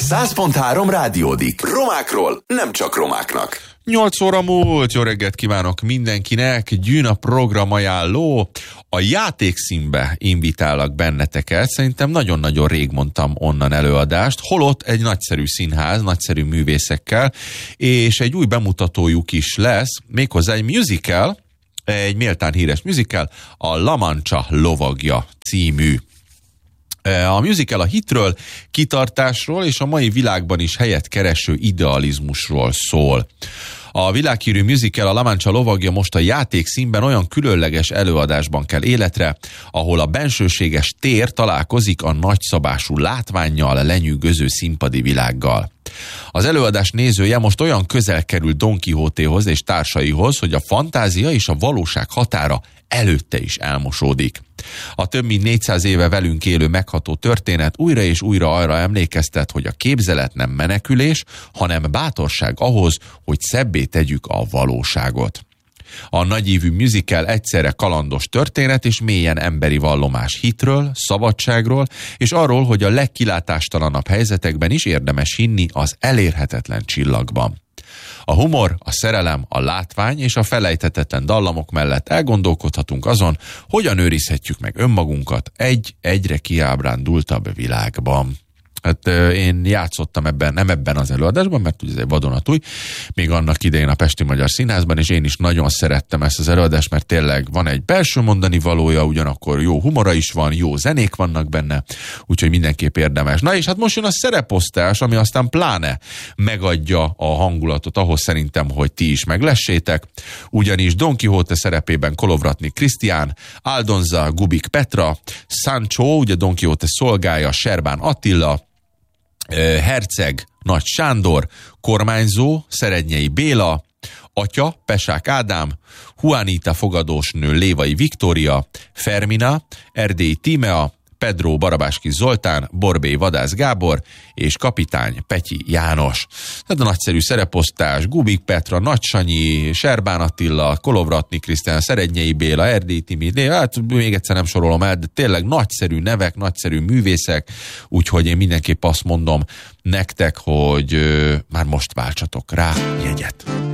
100.3 rádiódik. Romákról nem csak romáknak. 8 óra múlt, jó reggelt kívánok mindenkinek, Gyűn a programajánló. A játékszínbe invitálok benneteket, szerintem nagyon-nagyon rég mondtam onnan előadást, holott egy nagyszerű színház, nagyszerű művészekkel, és egy új bemutatójuk is lesz, méghozzá egy musical, egy méltán híres musical, a La Mancha lovagja című. A musical a hitről, kitartásról és a mai világban is helyet kereső idealizmusról szól. A világhírű musical a La Mancha lovagja most a játékszínben olyan különleges előadásban kell életre, ahol a bensőséges tér találkozik a nagyszabású látvánnyal, lenyűgöző színpadi világgal. Az előadás nézője most olyan közel kerül Don Quixotéhoz és társaihoz, hogy a fantázia és a valóság határa előtte is elmosódik. A több mint 400 éve velünk élő megható történet újra és újra arra emlékeztet, hogy a képzelet nem menekülés, hanem bátorság ahhoz, hogy szebbé tegyük a valóságot. A nagyívű musical egyszerre kalandos történet és mélyen emberi vallomás hitről, szabadságról, és arról, hogy a legkilátástalanabb helyzetekben is érdemes hinni az elérhetetlen csillagban. A humor, a szerelem, a látvány és a felejthetetlen dallamok mellett elgondolkodhatunk azon, hogyan őrizhetjük meg önmagunkat egy egyre kiábrándultabb világban. Hát én játszottam ebben, nem ebben az előadásban, mert ugye ez egy vadonatúj, még annak idején a Pesti Magyar Színházban, és én is nagyon szerettem ezt az előadást, mert tényleg van egy belső mondani valója, ugyanakkor jó humora is van, jó zenék vannak benne, úgyhogy mindenképp érdemes. Na és hát most jön a szereposztás, ami aztán pláne megadja a hangulatot ahhoz szerintem, hogy ti is meglessétek, ugyanis Don Quixote szerepében Kolovratnik Krisztián, Aldonza Gubik Petra, Sancho, ugye Don Quixote szolgája Serbán Attila, Herceg Nagy Sándor, kormányzó Szerednyei Béla, atya Pesák Ádám, Juanita fogadósnő Lévai Viktória, Fermina, Erdélyi Tímea, Pedro Barabáski Zoltán, Borbély Vadász Gábor és kapitány Petyi János. Tehát a nagyszerű szereposztás, Gubik Petra, Nagy Sanyi, Serbán Attila, Kolovratnik Krisztián, Szerednyei Béla, Erdélyi Tímea, hát még egyszer nem sorolom el, de tényleg nagyszerű nevek, nagyszerű művészek, úgyhogy én mindenképp azt mondom nektek, hogy már most váltsatok rá jegyet.